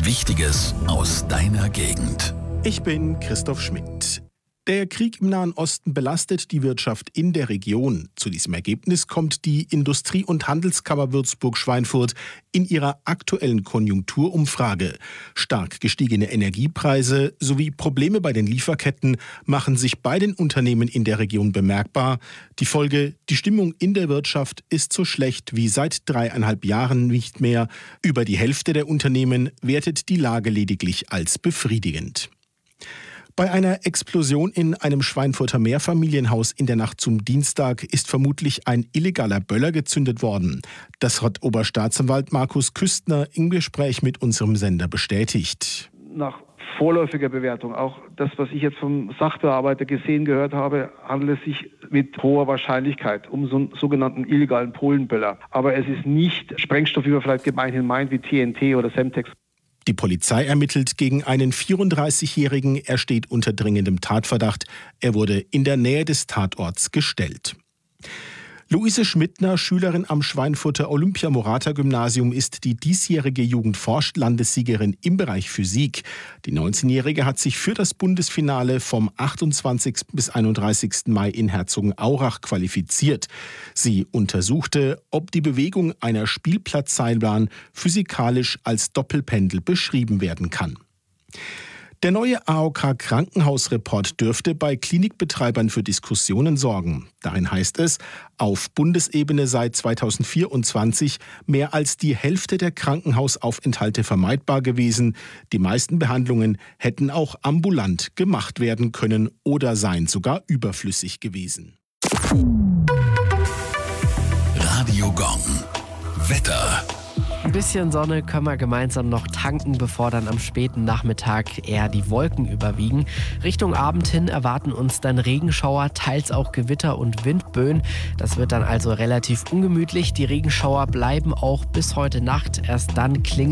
Wichtiges aus deiner Gegend. Ich bin Christoph Schmidt. Der Krieg im Nahen Osten belastet die Wirtschaft in der Region. Zu diesem Ergebnis kommt die Industrie- und Handelskammer Würzburg-Schweinfurt in ihrer aktuellen Konjunkturumfrage. Stark gestiegene Energiepreise sowie Probleme bei den Lieferketten machen sich bei den Unternehmen in der Region bemerkbar. Die Folge: die Stimmung in der Wirtschaft ist so schlecht wie seit 3,5 Jahren nicht mehr. Über die Hälfte der Unternehmen wertet die Lage lediglich als befriedigend. Bei einer Explosion in einem Schweinfurter Mehrfamilienhaus in der Nacht zum Dienstag ist vermutlich ein illegaler Böller gezündet worden. Das hat Oberstaatsanwalt Markus Küstner im Gespräch mit unserem Sender bestätigt. Nach vorläufiger Bewertung, auch das, was ich jetzt vom Sachbearbeiter gehört habe, handelt es sich mit hoher Wahrscheinlichkeit um so einen sogenannten illegalen Polenböller. Aber es ist nicht Sprengstoff, wie man vielleicht gemeinhin meint, wie TNT oder Semtex. Die Polizei ermittelt gegen einen 34-Jährigen. Er steht unter dringendem Tatverdacht. Er wurde in der Nähe des Tatorts gestellt. Luise Schmidtner, Schülerin am Schweinfurter Olympia-Morata-Gymnasium, ist die diesjährige Jugend-Forscht-Landessiegerin im Bereich Physik. Die 19-Jährige hat sich für das Bundesfinale vom 28. bis 31. Mai in Herzogenaurach qualifiziert. Sie untersuchte, ob die Bewegung einer Spielplatzseilbahn physikalisch als Doppelpendel beschrieben werden kann. Der neue AOK-Krankenhausreport dürfte bei Klinikbetreibern für Diskussionen sorgen. Darin heißt es, auf Bundesebene sei 2024 mehr als die Hälfte der Krankenhausaufenthalte vermeidbar gewesen. Die meisten Behandlungen hätten auch ambulant gemacht werden können oder seien sogar überflüssig gewesen. Radio Gong. Wetter. Ein bisschen Sonne können wir gemeinsam noch tanken, bevor dann am späten Nachmittag eher die Wolken überwiegen. Richtung Abend hin erwarten uns dann Regenschauer, teils auch Gewitter und Windböen. Das wird dann also relativ ungemütlich. Die Regenschauer bleiben auch bis heute Nacht. Erst dann klingen